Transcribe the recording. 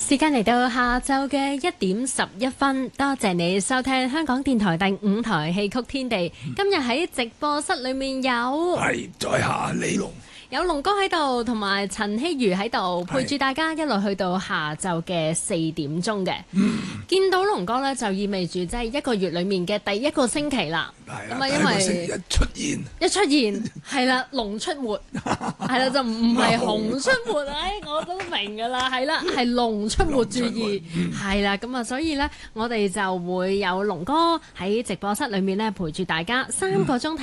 時間嚟到下晝嘅1:11，多謝你收聽香港電台第5台戲曲天地。今日喺直播室裏面係在下李龍。 有龍哥喺度，同埋陳希如喺度陪住大家一路去到下晝嘅4點鐘嘅。見到龍哥呢，就意味住即係一個月裏面嘅第一個星期啦。咁啊，因為一出現係啦，龍出沒係啦，就唔係熊出沒。我都明㗎啦，係啦，係龍出沒，注意係啦。咁啊，所以呢，我哋就會有龍哥喺直播室裏面呢，陪住大家3個鐘頭。